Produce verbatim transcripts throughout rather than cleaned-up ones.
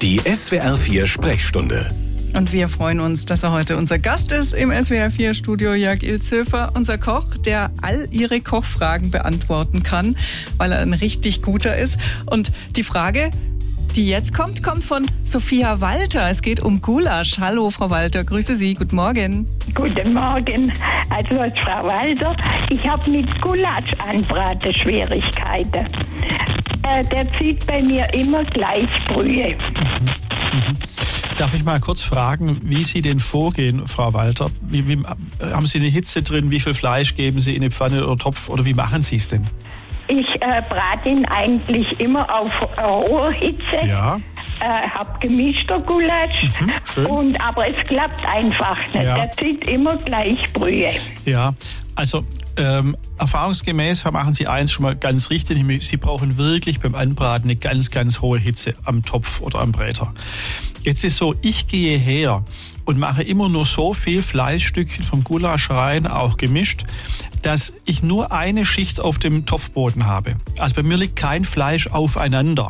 Die S W R vier Sprechstunde. Und wir freuen uns, dass er heute unser Gast ist im S W R vier Studio, Jörg Ilzhöfer, unser Koch, der all Ihre Kochfragen beantworten kann, weil er ein richtig guter ist. Und die Frage, die jetzt kommt, kommt von Sophia Walter. Es geht um Gulasch. Hallo, Frau Walter, grüße Sie, guten Morgen. Guten Morgen, also Frau Walter, ich habe mit Gulasch anbraten Schwierigkeiten. Äh, der zieht bei mir immer gleich Brühe. Mhm. Mhm. Darf ich mal kurz fragen, wie Sie denn vorgehen, Frau Walter? Wie, wie, haben Sie eine Hitze drin? Wie viel Fleisch geben Sie in eine Pfanne oder Topf? Oder wie machen Sie es denn? Ich äh, brate ihn eigentlich immer auf äh, hoher Hitze. Ja. Äh, hab gemischter Gulasch. Mhm, schön. Und, aber es klappt einfach nicht. Ja. Der zieht immer gleich Brühe. Ja, also ähm, erfahrungsgemäß machen Sie eins schon mal ganz richtig. Nämlich Sie brauchen wirklich beim Anbraten eine ganz, ganz hohe Hitze am Topf oder am Bräter. Jetzt ist so, ich gehe her und mache immer nur so viel Fleischstückchen vom Gulasch rein, auch gemischt, dass ich nur eine Schicht auf dem Topfboden habe. Also bei mir liegt kein Fleisch aufeinander.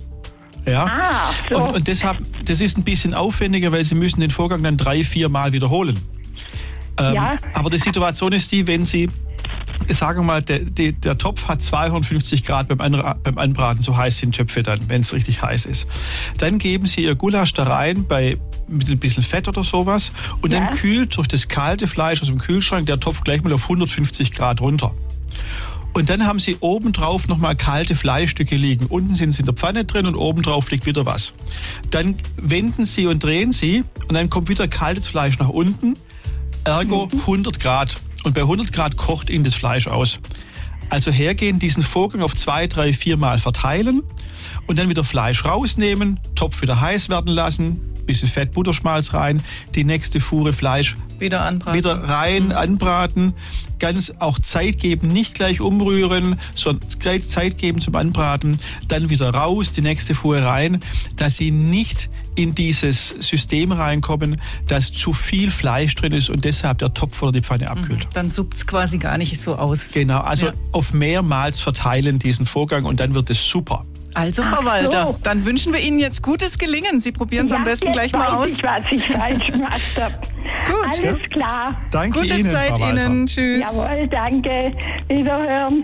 Ja. Ah, so. Und, und deshalb, das ist ein bisschen aufwendiger, weil Sie müssen den Vorgang dann drei, vier Mal wiederholen. Ähm, Ja. Aber die Situation ist die, wenn Sie, sagen wir mal, der, der, der Topf hat zweihundertfünfzig Grad beim, Anra- beim Anbraten, so heiß sind Töpfe dann, wenn es richtig heiß ist. Dann geben Sie Ihr Gulasch da rein bei mit ein bisschen Fett oder sowas und Ja. dann kühlt durch das kalte Fleisch aus dem Kühlschrank der Topf gleich mal auf hundertfünfzig Grad runter. Und dann haben Sie obendrauf nochmal kalte Fleischstücke liegen. Unten sind sie in der Pfanne drin und obendrauf liegt wieder was. Dann wenden Sie und drehen Sie und dann kommt wieder kaltes Fleisch nach unten, ergo hundert Grad. Und bei hundert Grad kocht Ihnen das Fleisch aus. Also hergehen, diesen Vorgang auf zwei, drei, vier Mal verteilen und dann wieder Fleisch rausnehmen, Topf wieder heiß werden lassen, bisschen Fett, Butterschmalz rein, die nächste Fuhre Fleisch Wieder anbraten. wieder rein, anbraten, ganz auch Zeit geben, nicht gleich umrühren, sondern gleich Zeit geben zum Anbraten, dann wieder raus, die nächste Fuhre rein, dass Sie nicht in dieses System reinkommen, dass zu viel Fleisch drin ist und deshalb der Topf oder die Pfanne abkühlt. Dann suppt es quasi gar nicht so aus. Genau, also Ja. auf mehrmals verteilen diesen Vorgang und dann wird es super. Also, Frau Ach so. Walter, dann wünschen wir Ihnen jetzt gutes Gelingen. Sie probieren es Ja, am besten jetzt gleich mal aus. weiß ich, was ich falsch gemacht habe. Gut. Alles klar. Danke Gute Ihnen, Zeit Frau Walter. Ihnen. Tschüss. Jawohl, danke. Wiederhören.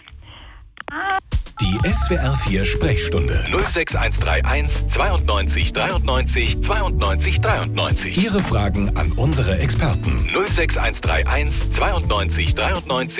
Die S W R vier Sprechstunde. null sechs eins drei eins zweiundneunzig dreiundneunzig zweiundneunzig dreiundneunzig. Ihre Fragen an unsere Experten. null sechs eins drei eins zweiundneunzig dreiundneunzig